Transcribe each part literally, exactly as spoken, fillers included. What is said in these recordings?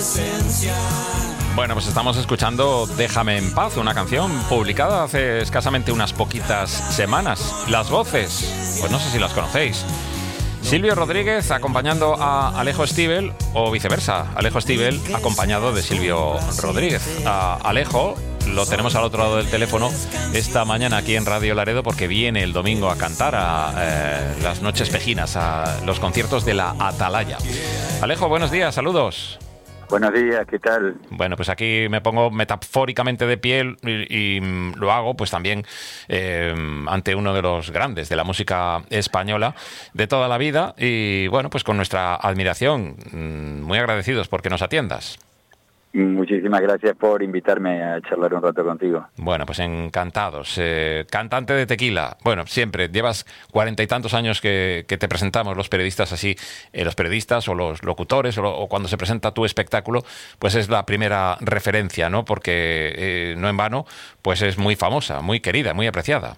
esencia. Bueno, pues estamos escuchando Déjame en paz, una canción publicada hace escasamente unas poquitas semanas. Las voces, pues no sé si las conocéis. Silvio Rodríguez acompañando a Alejo Stivel o viceversa. Alejo Stivel acompañado de Silvio Rodríguez. A Alejo lo tenemos al otro lado del teléfono esta mañana aquí en Radio Laredo porque viene el domingo a cantar a eh, las noches pejinas, a los conciertos de la Atalaya. Alejo, buenos días, saludos. Buenos días, ¿qué tal? Bueno, pues aquí me pongo metafóricamente de pie y, y lo hago pues también eh, ante uno de los grandes de la música española de toda la vida y bueno, pues con nuestra admiración, muy agradecidos porque nos atiendas. Muchísimas gracias por invitarme a charlar un rato contigo. Bueno, pues encantados. Eh, cantante de tequila. Bueno, siempre llevas cuarenta y tantos años que, que te presentamos los periodistas así, eh, los periodistas o los locutores o, o cuando se presenta tu espectáculo, pues es la primera referencia, ¿no? Porque eh, no en vano, pues es muy famosa, muy querida, muy apreciada.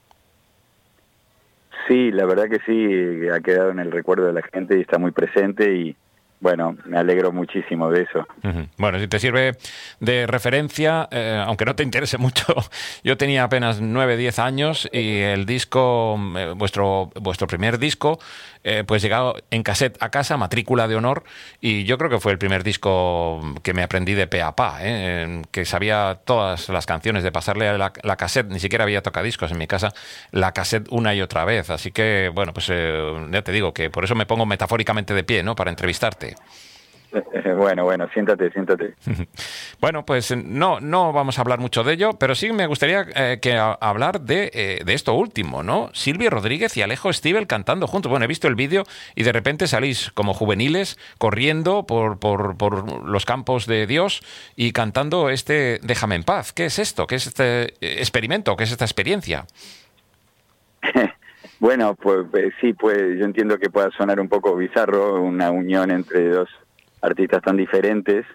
Sí, la verdad que sí, ha quedado en el recuerdo de la gente y está muy presente y bueno, me alegro muchísimo de eso. Uh-huh. Bueno, si te sirve de referencia, eh, aunque no te interese mucho, yo tenía apenas nueve, diez años y el disco, eh, vuestro vuestro primer disco, eh, pues llegado en cassette a casa, matrícula de honor, y yo creo que fue el primer disco que me aprendí de pe a pa, eh, que sabía todas las canciones, de pasarle a la, la cassette, ni siquiera había tocadiscos en mi casa, la cassette una y otra vez. Así que, bueno, pues eh, ya te digo que por eso me pongo metafóricamente de pie, ¿no? Para entrevistarte. Bueno, bueno, siéntate, siéntate. Bueno, pues no no vamos a hablar mucho de ello, pero sí me gustaría eh, que a, hablar de, eh, de esto último, ¿no? Silvio Rodríguez y Alejo Stivel cantando juntos. Bueno, he visto el vídeo y de repente salís como juveniles corriendo por, por, por los campos de Dios y cantando este Déjame en paz. ¿Qué es esto? ¿Qué es este experimento? ¿Qué es esta experiencia? Bueno, pues sí, pues yo entiendo que pueda sonar un poco bizarro una unión entre dos artistas tan diferentes,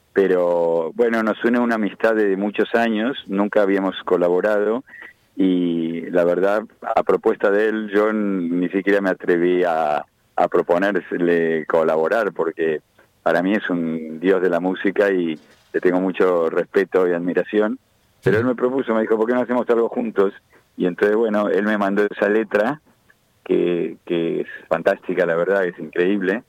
pero bueno, nos une una amistad de muchos años, nunca habíamos colaborado y la verdad, a propuesta de él, yo ni siquiera me atreví a, a proponerle colaborar, porque para mí es un dios de la música y le tengo mucho respeto y admiración, pero él me propuso, me dijo, ¿por qué no hacemos algo juntos? Y entonces, bueno, él me mandó esa letra, que, que es fantástica, la verdad, es increíble,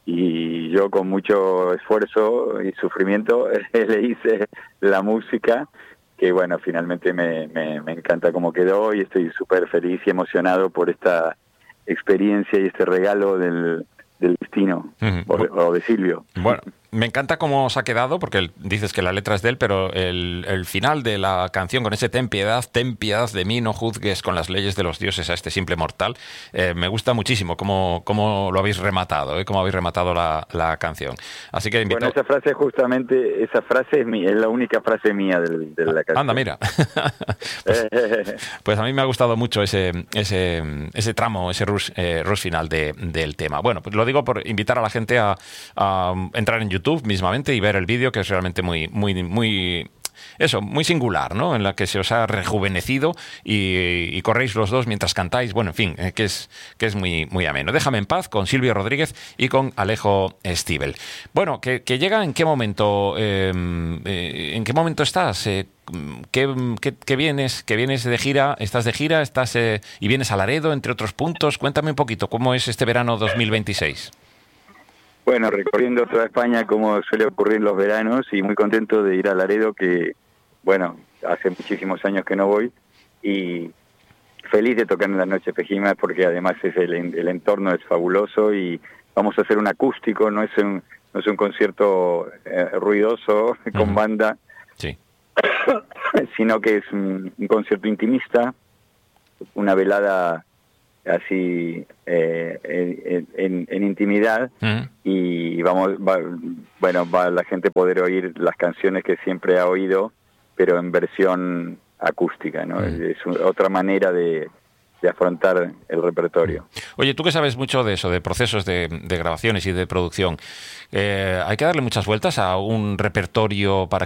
y yo con mucho esfuerzo y sufrimiento le hice la música, que bueno, finalmente me, me, me encanta cómo quedó y estoy súper feliz y emocionado por esta experiencia y este regalo del, del destino, uh-huh. o, o de Silvio. Bueno, me encanta cómo os ha quedado, porque el, dices que la letra es de él, pero el, el final de la canción con ese ten piedad, ten piedad de mí, no juzgues con las leyes de los dioses a este simple mortal, eh, me gusta muchísimo cómo, cómo lo habéis rematado, eh, cómo habéis rematado la, la canción. Así que invito... Bueno, esa frase justamente, esa frase es, mi, es la única frase mía del, de la canción. Anda, mira. pues, pues a mí me ha gustado mucho ese ese, ese tramo, ese rush, eh, rush final de, del tema. Bueno, pues lo digo por invitar a la gente a, a entrar en YouTube mismamente y ver el vídeo, que es realmente muy muy muy eso, muy singular, ¿no? En la que se os ha rejuvenecido y, y corréis los dos mientras cantáis, bueno, en fin, eh, que es que es muy muy ameno. Déjame en paz con Silvio Rodríguez y con Alejo Stivel. Bueno, que, que llega en qué momento, eh, eh, en qué momento estás, eh, ¿Qué, qué, qué vienes, que vienes de gira, estás de gira, estás eh, y vienes a Laredo, entre otros puntos. Cuéntame un poquito cómo es este verano dos mil veintiséis. Bueno, recorriendo toda España como suele ocurrir en los veranos y muy contento de ir a Laredo, que bueno, hace muchísimos años que no voy y feliz de tocar en las noches pejinas porque además es el, el entorno es fabuloso y vamos a hacer un acústico, no es un, no es un concierto eh, ruidoso con uh-huh. banda, sí. sino que es un, un concierto intimista, una velada así eh, en, en, en intimidad uh-huh. y vamos va, bueno va la gente poder oír las canciones que siempre ha oído pero en versión acústica, ¿no? Uh-huh. Es otra manera de, de afrontar el repertorio. Oye, tú que sabes mucho de eso, de procesos de, de grabaciones y de producción, eh, ¿hay que darle muchas vueltas a un repertorio para